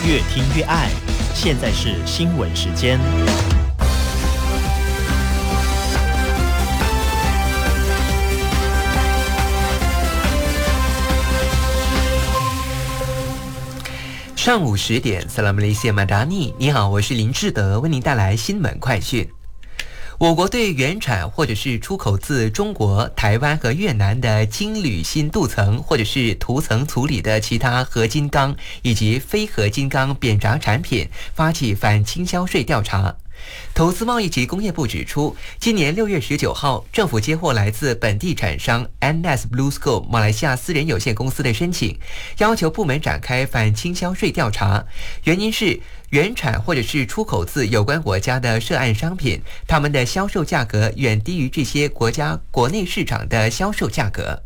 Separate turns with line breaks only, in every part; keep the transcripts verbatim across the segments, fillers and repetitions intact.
越听越爱。现在是新闻时间。
上午十点 Salam Malaysia Madani， 你好，我是林志德，为您带来新闻快讯。我国对原产或者是出口自中国、台湾和越南的金铝锌镀层或者是涂层处理的其他合金钢以及非合金钢扁轧产品发起反倾销税调查。投资贸易及工业部指出，今年六月十九号，政府接获来自本地厂商 N S BlueScope 马来西亚私人有限公司的申请，要求部门展开反倾销税调查。原因是原产或者是出口自有关国家的涉案商品，他们的销售价格远低于这些国家国内市场的销售价格。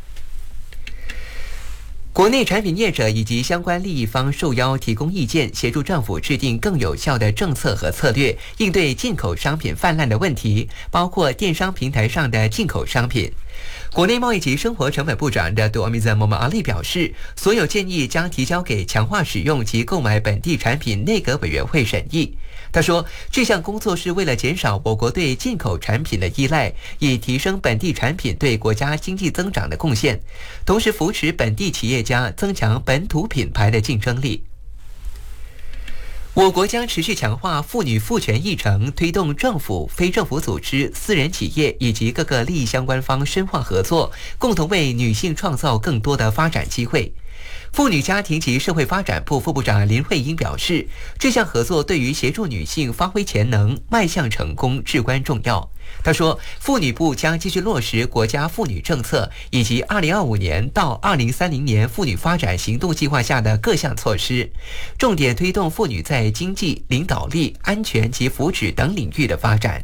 国内产品业者以及相关利益方受邀提供意见，协助政府制定更有效的政策和策略，应对进口商品泛滥的问题，包括电商平台上的进口商品。国内贸易及生活成本部长的杜阿米赞莫曼阿利表示，所有建议将提交给强化使用及购买本地产品内阁委员会审议。他说，这项工作是为了减少我国对进口产品的依赖，以提升本地产品对国家经济增长的贡献，同时扶持本地企业家增强本土品牌的竞争力。我国将持续强化妇女赋权议程，推动政府、非政府组织、私人企业以及各个利益相关方深化合作，共同为女性创造更多的发展机会。妇女家庭及社会发展部副部长林慧英表示，这项合作对于协助女性发挥潜能、迈向成功至关重要。他说，妇女部将继续落实国家妇女政策以及二零二五年到二零三零年妇女发展行动计划下的各项措施，重点推动妇女在经济、领导力、安全及福祉等领域的发展。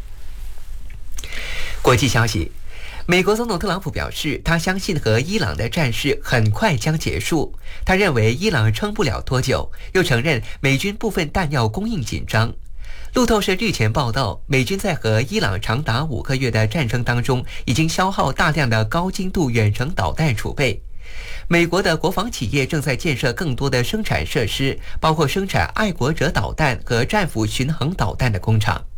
国际消息，美国总统特朗普表示，他相信和伊朗的战事很快将结束。他认为伊朗撑不了多久，又承认美军部分弹药供应紧张。路透社日前报道，美军在和伊朗长达五个月的战争当中，已经消耗大量的高精度远程导弹储备。美国的国防企业正在建设更多的生产设施，包括生产爱国者导弹和战斧巡航导弹的工厂。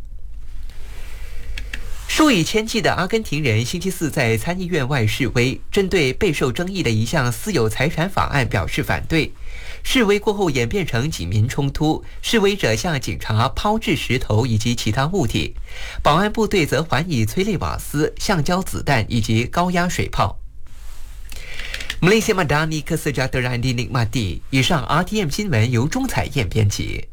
数以千计的阿根廷人星期四在参议院外示威，针对备受争议的一项私有财产法案表示反对。示威过后演变成警民冲突，示威者向警察抛掷石头以及其他物体，保安部队则还以催泪瓦斯、橡胶子弹以及高压水炮。Malaysia Madani Kesejahteraan Dinikmati。以上 R T M 新闻由钟彩燕编辑。